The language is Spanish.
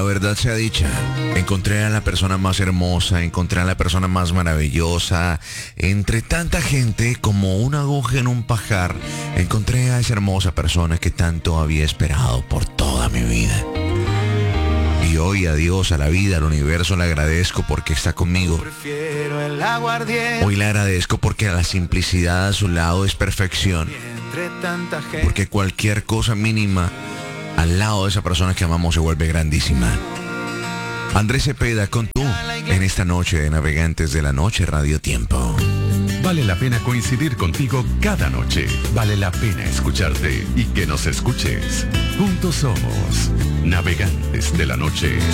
la verdad sea dicha, encontré a la persona más hermosa, encontré a la persona más maravillosa. Entre tanta gente, como una aguja en un pajar, encontré a esa hermosa persona que tanto había esperado por toda mi vida. Y hoy a Dios, a la vida, al universo le agradezco porque está conmigo. Hoy le agradezco porque la simplicidad a su lado es perfección. Porque cualquier cosa mínima al lado de esa persona que amamos se vuelve grandísima. Andrés Cepeda con tú en esta noche de Navegantes de la Noche Radio Tiempo. Vale la pena coincidir contigo cada noche. Vale la pena escucharte y que nos escuches. Juntos somos Navegantes de la Noche.